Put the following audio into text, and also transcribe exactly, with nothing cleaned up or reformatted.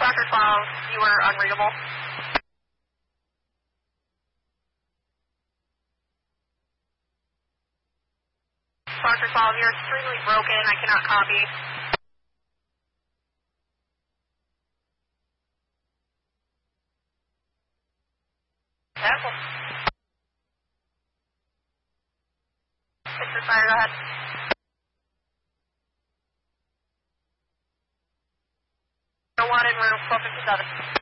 Doctor twelve, you were unreadable. Doctor twelve, you're extremely broken. I cannot copy. Careful. Mister Fire, go ahead. One in room four fifty-seven.